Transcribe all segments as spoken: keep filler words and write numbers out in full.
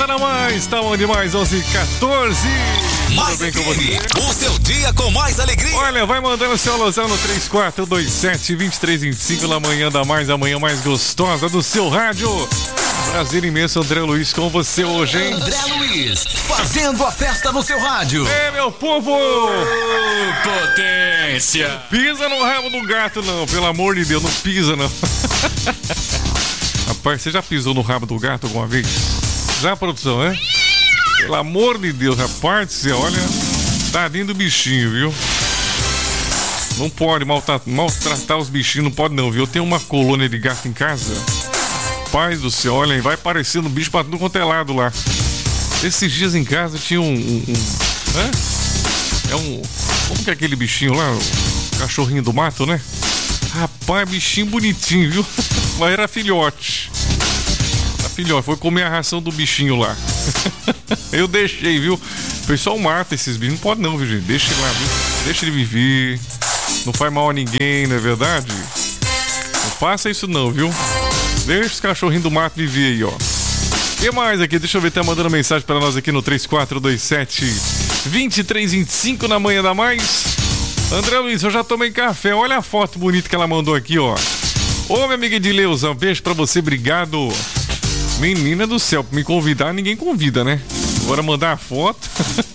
Tá na mais, tá bom demais, onze e quatorze. Mais bem com você? O seu dia com mais alegria. Olha, vai mandando seu alusão no três quatro dois sete, dois três dois cinco na manhã da mais, a manhã mais gostosa do seu rádio. Prazer imenso, André Luiz, com você hoje, hein? André Luiz, fazendo a festa no seu rádio. É, meu povo! Oh, potência! Pisa no rabo do gato, não, pelo amor de Deus, não pisa, não. Rapaz, você já pisou no rabo do gato alguma vez? Já, produção, é? Pelo amor de Deus, rapaz, você olha, tadinho do bichinho, viu? Não pode maltratar, maltratar os bichinhos, não pode não, viu? Eu tenho uma colônia de gato em casa. Pai do céu, olha, vai parecendo bicho pra tudo quanto é lado lá. Esses dias em casa tinha um... um, um hã? É um... Como que é aquele bichinho lá? O cachorrinho do mato, né? Rapaz, bichinho bonitinho, viu? Mas era filhote. A filhote foi comer a ração do bichinho lá. Eu deixei, viu? O pessoal mata esses bichos. Não pode não, viu, gente? Deixa ele lá, viu? Deixa ele viver. Não faz mal a ninguém, não é verdade? Não faça isso não, viu? Deixa os cachorrinhos do mato viver aí, ó. O que mais aqui? Deixa eu ver, tá mandando mensagem pra nós aqui no três quatro dois sete, dois três dois cinco na manhã da mais. André Luiz, eu já tomei café. Olha a foto bonita que ela mandou aqui, ó. Ô, minha amiga Edileuza, um beijo pra você, obrigado. Menina do céu, me convidar, ninguém convida, né? Agora mandar a foto.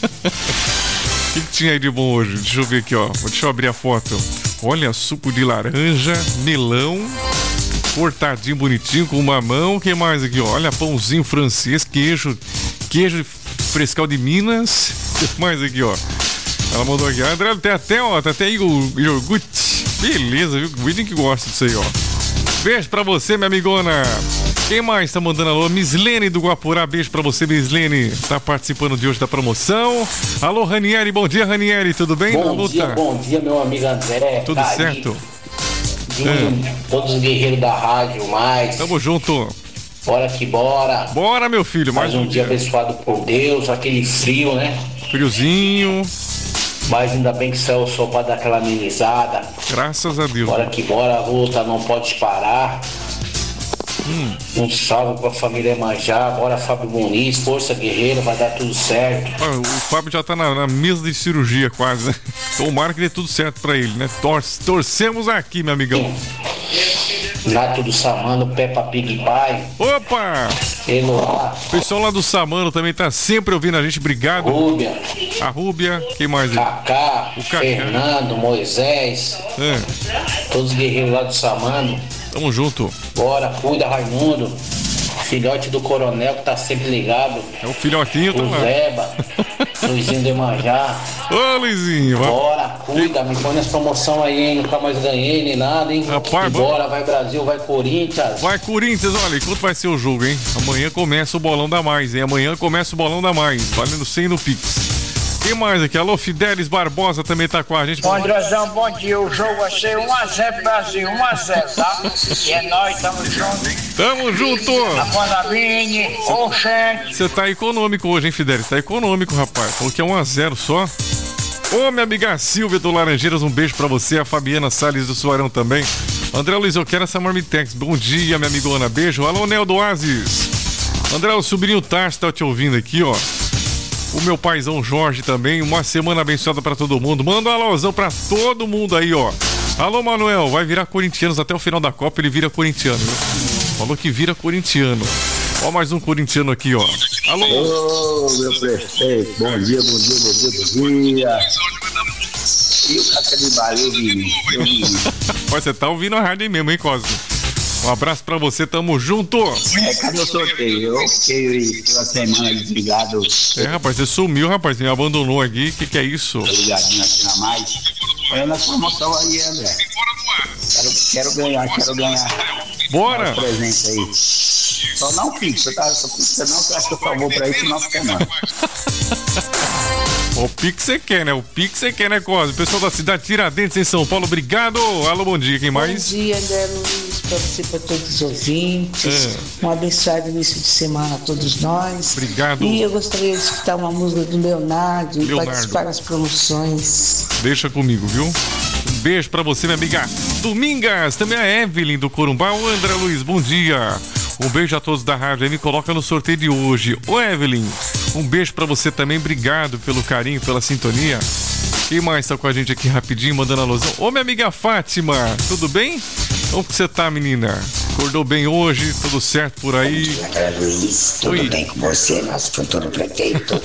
O que, que tinha aí de bom hoje? Deixa eu ver aqui, ó. Deixa eu abrir a foto. Olha, suco de laranja, melão, cortadinho bonitinho com mamão. O que mais aqui, ó? Olha, pãozinho francês, queijo, queijo frescal de Minas. O que mais aqui, ó? Ela mandou aqui. A André tem até, ó, tá até aí o iogurte. Beleza, viu? Cuidem que gosta disso aí, ó. Beijo pra você, minha amigona. Quem mais tá mandando alô? Mislene do Guapurá, beijo pra você, Mislene. Tá participando de hoje da promoção. Alô, Ranieri, bom dia, Ranieri, tudo bem? Bom dia, bom dia, meu amigo André. Tudo tá certo? De é. Todos os guerreiros da rádio, mais. Tamo junto. Bora que bora. Bora, meu filho, mais, mais um, um dia dia abençoado por Deus, aquele frio, né? Friozinho. Mas ainda bem que saiu o sol pra dar aquela amenizada. Graças a Deus. Bora que bora, a luta não pode parar. Hum. Um salve pra família Emanjá, bora Fábio Muniz, força guerreira, vai dar tudo certo. Ah, o Fábio já tá na, na mesa de cirurgia quase, né? Tomara que dê tudo certo pra ele, né? Torce, torcemos aqui, meu amigão. Hum. Nato do Samano, Peppa Pig Pai. Opa! Eloá. O pessoal lá do Samano também tá sempre ouvindo a gente, obrigado. Rúbia. A Rúbia, quem mais? Cacá, o Cacá. Fernando, Moisés. É. Todos os guerreiros lá do Samano. Tamo junto. Bora, cuida, Raimundo. Filhote do Coronel que tá sempre ligado. É o filhotinho, tá lá. O Zeba. Luizinho de Manjá. Ô, Luizinho. Bora, cuida, me põe nessa promoção aí, hein? Nunca mais ganhei nem nada, hein? Rapaz, e bora, vai Brasil, vai Corinthians. Vai Corinthians, olha, e quanto vai ser o jogo, hein? Amanhã começa o Bolão da Mais, hein? Amanhã começa o Bolão da Mais, valendo cem no Pix. Quem mais aqui? Alô, Fidelis Barbosa também tá com a gente. Bom, Andrezão, bom dia. O jogo vai ser um a zero Brasil, um a zero, tá? E é nóis, tamo junto. Tamo junto. A Bonavini, Oxente. Você tá econômico hoje, hein, Fidelis? Tá econômico, rapaz. Falou que é um a zero só. Ô, minha amiga Silvia do Laranjeiras, um beijo pra você. A Fabiana Salles do Suarão também. André Luiz, eu quero essa Marmitex. Bom dia, minha amigona. Beijo. Alô, Nel do Oasis. André, o sobrinho Tarso tá te ouvindo aqui, ó. O meu paizão Jorge também, uma semana abençoada pra todo mundo. Manda um alôzão pra todo mundo aí, ó. Alô, Manuel, vai virar corintianos até o final da Copa, ele vira corintiano, viu? Falou que vira corintiano. Ó, mais um corintiano aqui, ó. Alô. Ô, oh, meu prefeito, bom dia, bom dia, bom dia, bom dia. E o Caca de Baleia, Vini? Você tá ouvindo a rádio aí mesmo, hein, Cosmo? Um abraço pra você, tamo junto. É, cadê o sorteio? Eu fiquei uma semana desligado. É, rapaz, você sumiu, rapaz, me abandonou aqui, que que é isso? Tô ligadinho aqui na mais. Olha na promoção aí, André. Quero, quero ganhar, quero ganhar. Bora! Um presente aí. Só não fixa, tá? Só fixa não, que eu acho que eu só vou pra isso no final de semana. O Pix você quer, né? O Pix você quer, né, Cosme? Pessoal da cidade Tiradentes, em São Paulo, obrigado. Alô, bom dia, quem mais? Bom dia, André Luiz, pra você, pra todos os ouvintes. É. Um abençoado início de semana a todos nós. Obrigado. E eu gostaria de escutar uma música do Leonardo, Leonardo. e participar das promoções. Deixa comigo, viu? Um beijo pra você, minha amiga Domingas. Também a Evelyn do Corumbá. O André Luiz, bom dia. Um beijo a todos da rádio aí, me coloca no sorteio de hoje. Ô Evelyn, um beijo pra você também, obrigado pelo carinho, pela sintonia. Quem mais tá com a gente aqui rapidinho, mandando alusão? Ô minha amiga Fátima, tudo bem? Como que você tá, menina? Acordou bem hoje? Tudo certo por aí? Bom dia, André Luiz. Tudo Oi. bem com você, nosso futuro prefeito?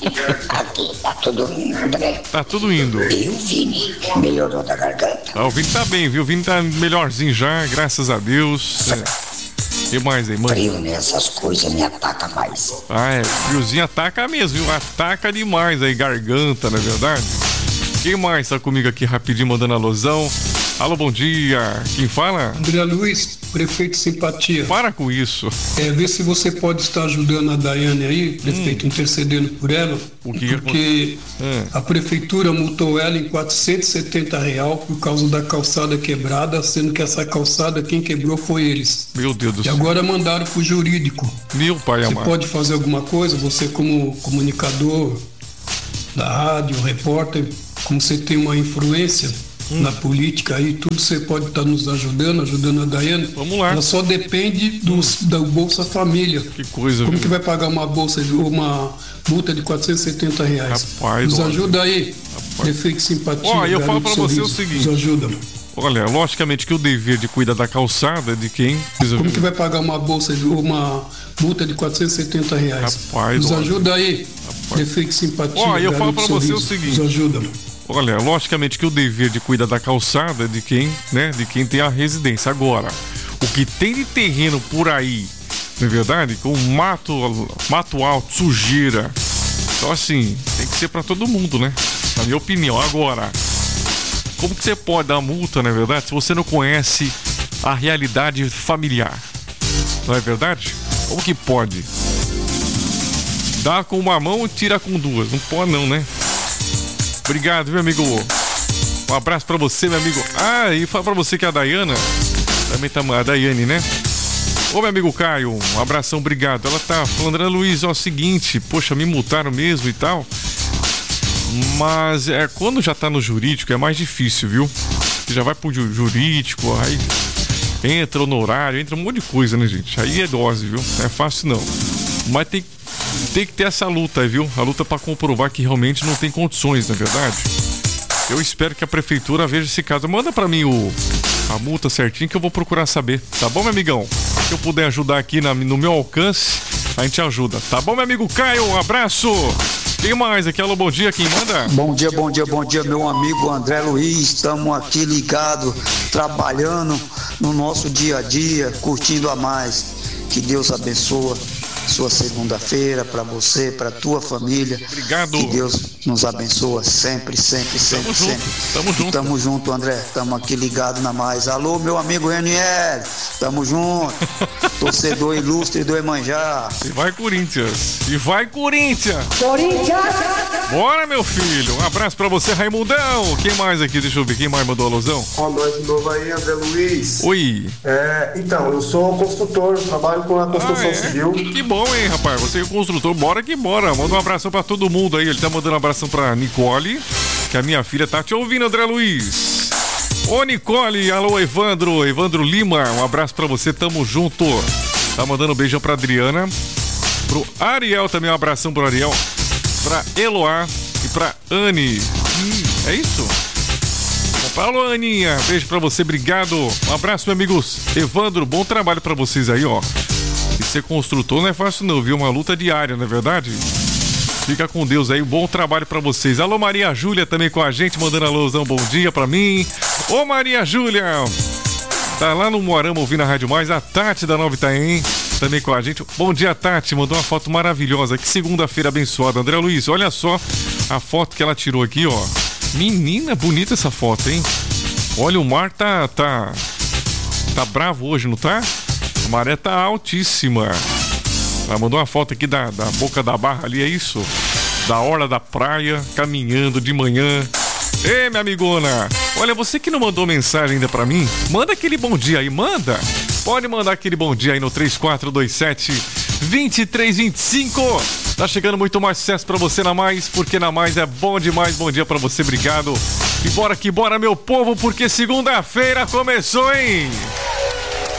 Aqui tá tudo indo, André. Tá tudo indo. E o Vini melhorou da garganta? Ah, o Vini tá bem, viu? O Vini tá melhorzinho já, graças a Deus. É. O que mais aí, mano? Frio nessas coisas me ataca mais. Ah, é. Friozinho ataca mesmo, viu? Ataca demais aí, garganta, não é verdade? Quem mais tá comigo aqui rapidinho, mandando alusão? Alô, bom dia. Quem fala? André Luiz, prefeito Simpatia. Para com isso. É, vê se você pode estar ajudando a Daiane aí, prefeito, hum. intercedendo por ela. O que porque hum. a prefeitura multou ela em quatrocentos e setenta reais por causa da calçada quebrada, sendo que essa calçada quem quebrou foi eles. Meu Deus do e céu. E agora mandaram pro jurídico. Meu pai amado. Você pode fazer alguma coisa? Você como comunicador da rádio, repórter, como você tem uma influência hum. na política aí, tudo você pode estar nos ajudando, ajudando a Daiane. Vamos lá. Ela só depende dos, da Bolsa Família. Que coisa. Como viu? que vai pagar uma bolsa, uma multa de quatrocentos e setenta reais? Rapaz, nos olha. ajuda aí, Rapaz. prefeito Simpatia. Ó, eu falo pra você o seguinte. Nos ajuda. Olha, logicamente que o dever de cuidar da calçada é de quem? Como que vai pagar uma bolsa, uma multa de quatrocentos e setenta reais? Rapaz, nos olha. ajuda aí, Rapaz. prefeito Simpatia. Ó, eu falo pra você o seguinte. Nos ajuda. Olha, logicamente que o dever de cuidar da calçada é de quem, né? De quem tem a residência. Agora, o que tem de terreno por aí, não é verdade? Com mato, mato alto, sujeira. Então, assim, tem que ser pra todo mundo, né? Na minha opinião. Agora, como que você pode dar multa, não é verdade? Se você não conhece a realidade familiar. Não é verdade? Como que pode? Dá com uma mão e tira com duas. Não pode não, né? Obrigado, meu amigo. Um abraço pra você, meu amigo. Ah, e fala pra você que a Daiana também tá, a Daiane, né? Ô, meu amigo Caio, um abração, obrigado. Ela tá falando, André Luiz, ó, é o seguinte, poxa, me multaram mesmo e tal. Mas é, quando já tá no jurídico é mais difícil, viu? Você já vai pro ju- jurídico, aí entra no horário, entra um monte de coisa, né, gente? Aí é dose, viu? Não é fácil não. Mas tem, tem que ter essa luta aí, viu? A luta pra comprovar que realmente não tem condições, não é verdade? Eu espero que a prefeitura veja esse caso. Manda pra mim o, a multa certinho que eu vou procurar saber. Tá bom, meu amigão? Se eu puder ajudar aqui na, no meu alcance, a gente ajuda. Tá bom, meu amigo Caio? Um abraço! Quem mais aqui? Alô, bom dia, quem manda? Bom dia, bom dia, bom dia, meu amigo André Luiz. Estamos aqui ligados, trabalhando no nosso dia a dia, curtindo a mais. Que Deus abençoe sua segunda-feira para você, para tua família. Obrigado. Que Deus nos abençoe sempre, sempre, sempre, Tamo sempre. junto, tamo junto. Tamo junto, André. Tamo aqui ligados na mais. Alô, meu amigo N L. Tamo junto. Torcedor ilustre do Iemanjá. E vai, Corinthians. E vai, Corinthians. Corinthians! Bora, meu filho. Um abraço pra você, Raimundão. Quem mais aqui? Deixa eu ver. Quem mais mandou a alusão? Ó, nós de novo aí, André Luiz. Oi. É, então, eu sou construtor, trabalho com a construção Ah, é? civil. Que bom, hein, rapaz? Você é o construtor. Bora que bora. Manda um abração pra todo mundo aí. Ele tá mandando um abração pra Nicole, que a minha filha tá te ouvindo, André Luiz. Ô, Nicole. Alô, Evandro. Evandro Lima. Um abraço pra você. Tamo junto. Tá mandando um beijão pra Adriana. Pro Ariel também. Um abração pro Ariel. Pra Eloá e pra Anne. Hum, é isso? Alô, Aninha, beijo pra você, obrigado. Um abraço, meus amigos. Evandro, bom trabalho pra vocês aí, ó. E ser construtor não é fácil não, viu? Uma luta diária, não é verdade? Fica com Deus aí, bom trabalho pra vocês. Alô, Maria Júlia também com a gente, mandando alusão, bom dia pra mim. Ô, Maria Júlia, tá lá no Moarama ouvindo a Rádio Mais. A Tati da Nova Itaém também com a gente. Bom dia, Tati, mandou uma foto maravilhosa. Que segunda-feira abençoada. André Luiz, olha só a foto que ela tirou aqui, ó. Menina, bonita essa foto, hein? Olha, o mar tá, tá, tá bravo hoje, não tá? A maré tá altíssima. Ela mandou uma foto aqui da, da boca da barra ali, é isso? Da orla da praia, caminhando de manhã. Ei, minha amigona, olha, você que não mandou mensagem ainda pra mim, manda aquele bom dia aí, manda. Pode mandar aquele bom dia aí no três quatro dois sete, dois três dois cinco. Tá chegando muito mais sucesso pra você na Mais, porque na Mais é bom demais. Bom dia pra você, obrigado. E bora que bora, meu povo, porque segunda-feira começou, hein?